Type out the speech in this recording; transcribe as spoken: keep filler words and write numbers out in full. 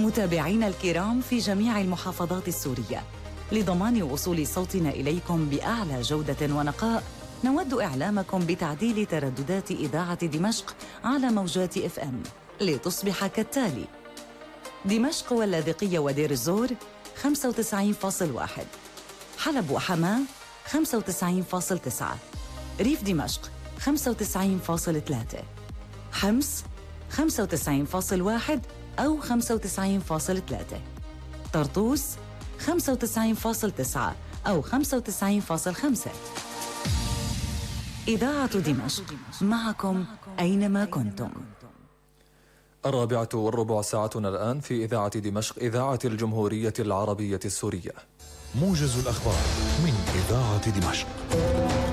متابعينا الكرام في جميع المحافظات السورية، لضمان وصول صوتنا إليكم بأعلى جودة ونقاء، نود إعلامكم بتعديل ترددات إذاعة دمشق على موجات إف إم لتصبح كالتالي: دمشق واللاذقية ودير الزور خمسة وتسعين فاصل واحد، حلب وحماة خمسة وتسعين فاصل تسعة، ريف دمشق خمسة وتسعين فاصل ثلاثة، حمص خمسة وتسعين فاصل واحد أو خمسة وتسعين فاصل ثلاثة، طرطوس خمسة وتسعين فاصل تسعة أو خمسة وتسعين فاصل خمسة. إذاعة دمشق معكم أينما كنتم. الرابعة والربع ساعتنا الآن في إذاعة دمشق، إذاعة الجمهورية العربية السورية. موجز الأخبار من إذاعة دمشق.